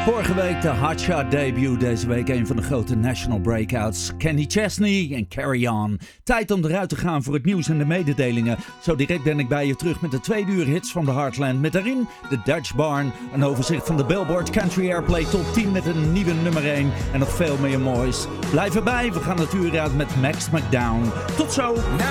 Vorige week de Hotshot debut, deze week een van de grote national breakouts. Kenny Chesney en Carry On. Tijd om eruit te gaan voor het nieuws en de mededelingen. Zo direct ben ik bij je terug met de 2 uur hits van de Heartland. Met daarin de Dutch Barn, een overzicht van de Billboard Country Airplay Top 10 met een nieuwe nummer 1 en nog veel meer moois. Blijf erbij, we gaan het uur uit met Max McDowell. Tot zo! Now